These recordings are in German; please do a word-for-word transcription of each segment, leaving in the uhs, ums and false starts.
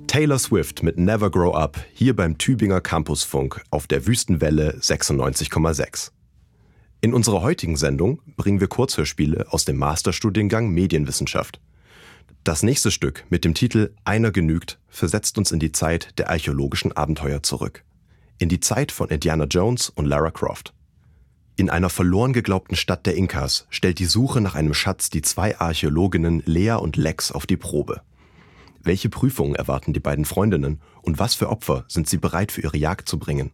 Taylor Swift mit Never Grow Up hier beim Tübinger Campusfunk auf der Wüstenwelle sechsundneunzig Komma sechs. In unserer heutigen Sendung bringen wir Kurzhörspiele aus dem Masterstudiengang Medienwissenschaft. Das nächste Stück mit dem Titel Einer genügt versetzt uns in die Zeit der archäologischen Abenteuer zurück. In die Zeit von Indiana Jones und Lara Croft. In einer verloren geglaubten Stadt der Inkas stellt die Suche nach einem Schatz die zwei Archäologinnen Lea und Lex auf die Probe. Welche Prüfungen erwarten die beiden Freundinnen und was für Opfer sind sie bereit für ihre Jagd zu bringen?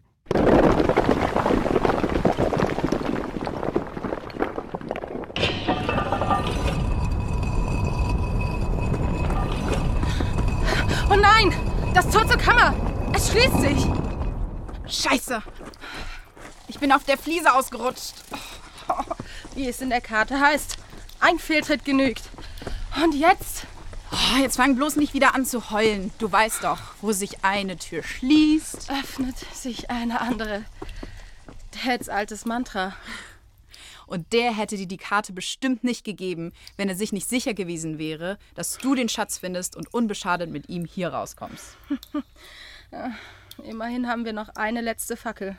Oh nein! Das Tor zur Kammer! Es schließt sich! Scheiße! Ich bin auf der Fliese ausgerutscht. Wie es in der Karte heißt, ein Fehltritt genügt. Und jetzt? Oh, jetzt fang bloß nicht wieder an zu heulen. Du weißt doch, wo sich eine Tür schließt, öffnet sich eine andere. Dads altes Mantra. Und der hätte dir die Karte bestimmt nicht gegeben, wenn er sich nicht sicher gewesen wäre, dass du den Schatz findest und unbeschadet mit ihm hier rauskommst. Ja, immerhin haben wir noch eine letzte Fackel.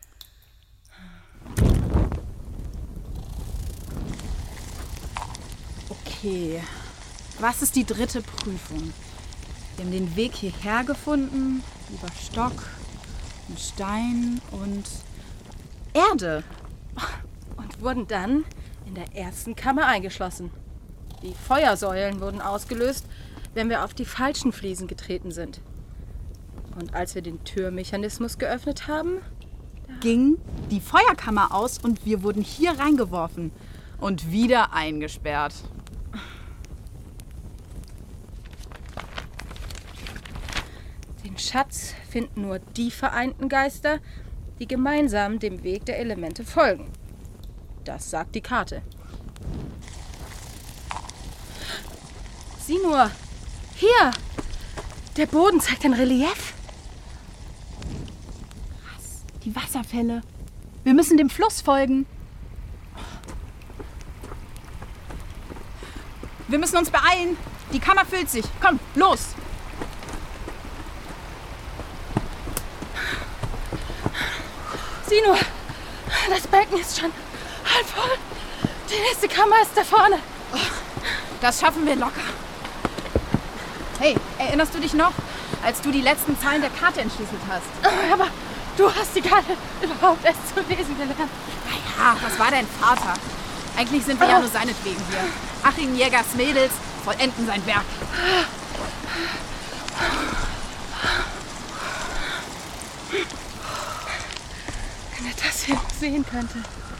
Okay, was ist die dritte Prüfung? Wir haben den Weg hierher gefunden, über Stock, und Stein und Erde. Und wurden dann in der ersten Kammer eingeschlossen. Die Feuersäulen wurden ausgelöst, wenn wir auf die falschen Fliesen getreten sind. Und als wir den Türmechanismus geöffnet haben, ging die Feuerkammer aus und wir wurden hier reingeworfen und wieder eingesperrt. Den Schatz finden nur die vereinten Geister, die gemeinsam dem Weg der Elemente folgen. Das sagt die Karte. Sieh nur, hier! Der Boden zeigt ein Relief. Was? Die Wasserfälle. Wir müssen dem Fluss folgen. Wir müssen uns beeilen. Die Kammer füllt sich. Komm, los! Sieh nur, das Becken ist schon halb voll. Die nächste Kammer ist da vorne. Das schaffen wir locker. Hey, erinnerst du dich noch, als du die letzten Zeilen der Karte entschlüsselt hast? Aber du hast die Karte überhaupt erst zu lesen gelernt. Naja, das war dein Vater. Eigentlich sind wir ja nur seinetwegen hier. Achim Jägers Mädels vollenden sein Werk. Wenn er das hier sehen könnte.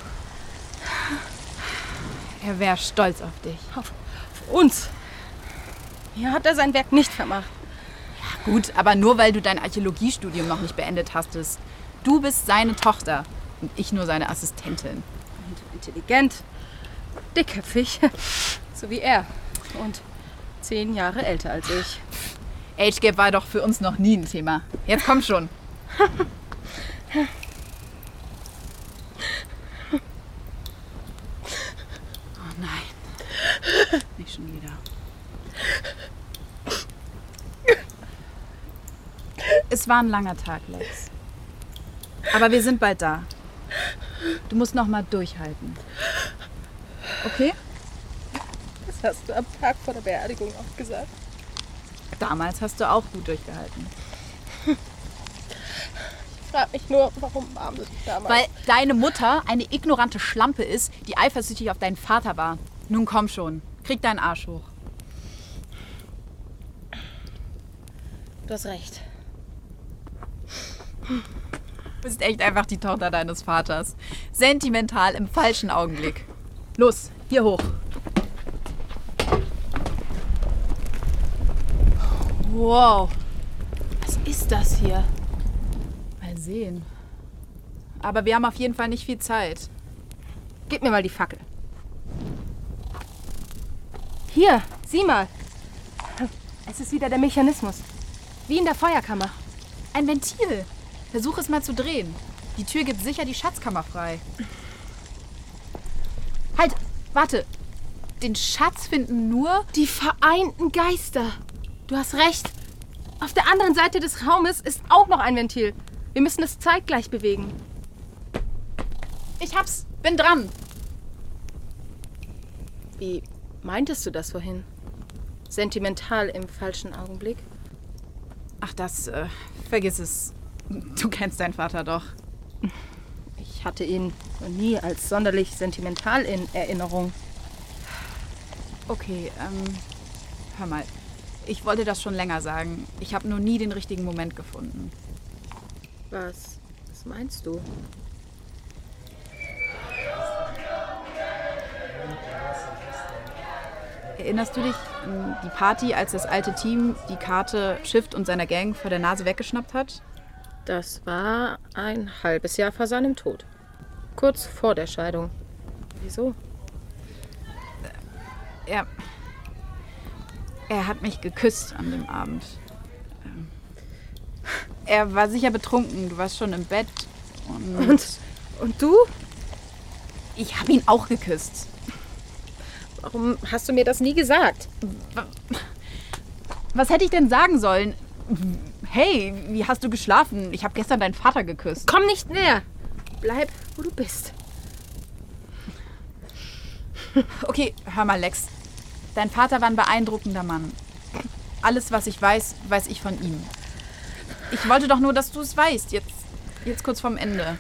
Er wäre stolz auf dich. Auf, auf uns. Hier hat er sein Werk nicht vermacht. Ja, gut, aber nur weil du dein Archäologiestudium noch nicht beendet hastest. Du bist seine Tochter und ich nur seine Assistentin. Und intelligent, dickköpfig, so wie er. Und zehn Jahre älter als ich. Age-Gap war doch für uns noch nie ein Thema. Jetzt komm schon. Oh nein. Nicht schon wieder. Es war ein langer Tag, Lex. Aber wir sind bald da. Du musst noch mal durchhalten. Okay? Das hast du am Tag vor der Beerdigung auch gesagt. Damals hast du auch gut durchgehalten. Ich frage mich nur, warum Mom das damals... Weil deine Mutter eine ignorante Schlampe ist, die eifersüchtig auf deinen Vater war. Nun komm schon, krieg deinen Arsch hoch. Du hast recht. Du bist echt einfach die Tochter deines Vaters. Sentimental im falschen Augenblick. Los, hier hoch. Wow, was ist das hier? Mal sehen. Aber wir haben auf jeden Fall nicht viel Zeit. Gib mir mal die Fackel. Hier, sieh mal. Es ist wieder der Mechanismus. Wie in der Feuerkammer. Ein Ventil. Versuch es mal zu drehen. Die Tür gibt sicher die Schatzkammer frei. Halt, warte. Den Schatz finden nur die vereinten Geister. Du hast recht. Auf der anderen Seite des Raumes ist auch noch ein Ventil. Wir müssen es zeitgleich bewegen. Ich hab's, bin dran. Wie meintest du das vorhin? Sentimental im falschen Augenblick? Ach, das, äh, vergiss es. Du kennst deinen Vater doch. Ich hatte ihn noch nie als sonderlich sentimental in Erinnerung. Okay, ähm, hör mal. Ich wollte das schon länger sagen. Ich habe nur nie den richtigen Moment gefunden. Was? Was meinst du? Erinnerst du dich an die Party, als das alte Team die Karte Shift und seiner Gang vor der Nase weggeschnappt hat? Das war ein halbes Jahr vor seinem Tod. Kurz vor der Scheidung. Wieso? Er, er hat mich geküsst an dem Abend. Er war sicher betrunken. Du warst schon im Bett. Und, Und, und du? Ich habe ihn auch geküsst. Warum hast du mir das nie gesagt? Was hätte ich denn sagen sollen? Hey, wie hast du geschlafen? Ich habe gestern deinen Vater geküsst. Komm nicht näher. Bleib, wo du bist. Okay, hör mal, Lex. Dein Vater war ein beeindruckender Mann. Alles, was ich weiß, weiß ich von ihm. Ich wollte doch nur, dass du es weißt. Jetzt, jetzt kurz vorm Ende.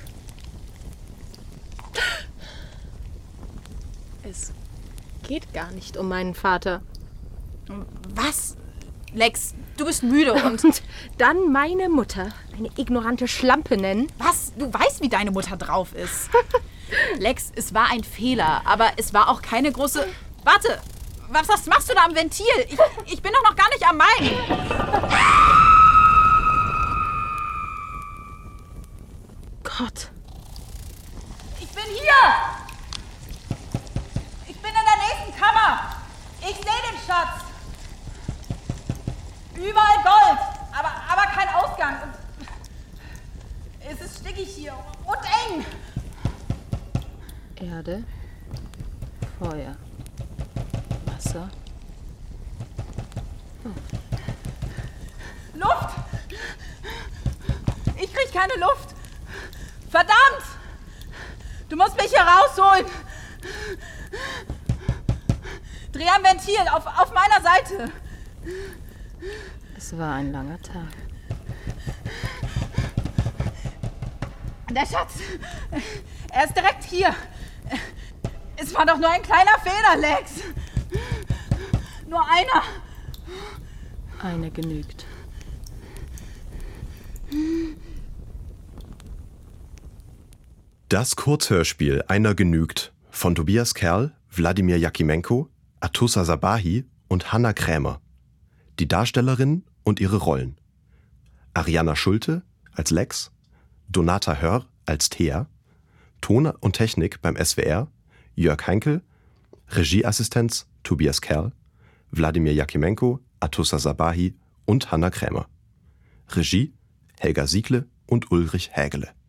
Es geht gar nicht um meinen Vater. Was? Lex, du bist müde und... Und dann meine Mutter eine ignorante Schlampe nennen? Was? Du weißt, wie deine Mutter drauf ist. Lex, es war ein Fehler, aber es war auch keine große... Warte! Was, was machst du da am Ventil? Ich, ich bin doch noch gar nicht am Main. Gott. Ich bin hier! Ich bin in der nächsten Kammer! Ich sehe den Schatz! Überall Gold, aber, aber kein Ausgang. Und es ist stickig hier und eng. Erde, Feuer, Wasser. Oh. Luft! Ich krieg keine Luft. Verdammt! Du musst mich hier rausholen. Dreh am Ventil, auf, auf meiner Seite. Es war ein langer Tag. Der Schatz, er ist direkt hier. Es war doch nur ein kleiner Fehler, Lex. Nur einer. Eine genügt. Das Kurzhörspiel Einer genügt von Tobias Kerl, Wladimir Jakimenko, Atussa Sabahi und Hannah Krämer. Die Darstellerinnen und ihre Rollen: Ariana Schulte als Lex, Donata Hörr als Thea, Ton und Technik beim S W R Jörg Heinkel, Regieassistenz Tobias Kerl, Wladimir Jakimenko, Atussa Sabahi und Hannah Krämer. Regie Helga Siegle und Ulrich Hägele.